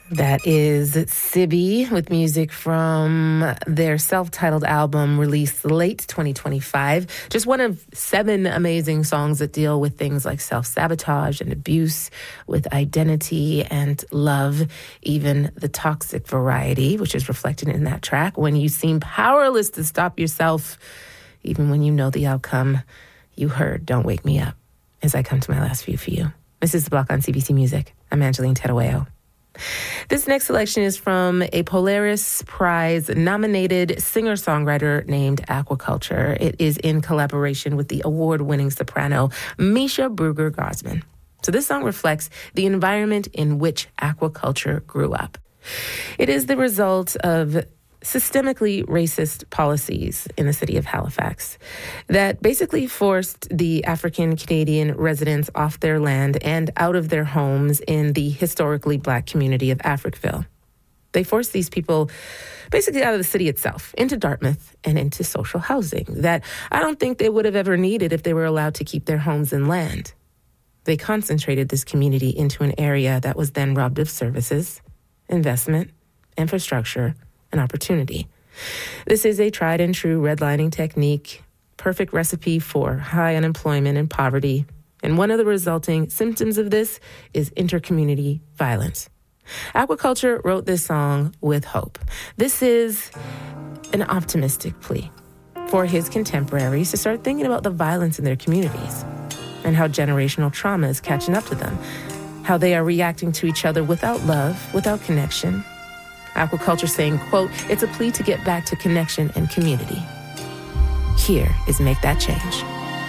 That is Sibi with music from their self-titled album released late 2025. Just one of 7 amazing songs that deal with things like self-sabotage and abuse, with identity and love, even the toxic variety, which is reflected in that track. When you seem powerless to stop yourself, even when you know the outcome. You heard Don't Wake Me Up as I come to my last view for you. This is The Block on CBC Music. I'm Angeline Terueo. This next selection is from a Polaris Prize-nominated singer-songwriter named Aquaculture. It is in collaboration with the award-winning soprano Misha Bruger-Gosman. So this song reflects the environment in which Aquaculture grew up. It is the result of systemically racist policies in the city of Halifax that basically forced the African Canadian residents off their land and out of their homes in the historically Black community of Africville. They forced these people basically out of the city itself, into Dartmouth and into social housing that I don't think they would have ever needed if they were allowed to keep their homes and land. They concentrated this community into an area that was then robbed of services, investment, infrastructure, and opportunity. This is a tried and true redlining technique, perfect recipe for high unemployment and poverty. And one of the resulting symptoms of this is intercommunity violence. Aquaculture wrote this song with hope. This is an optimistic plea for his contemporaries to start thinking about the violence in their communities and how generational trauma is catching up to them, how they are reacting to each other without love, without connection. Aquaculture saying, quote, it's a plea to get back to connection and community. Here is Make That Change.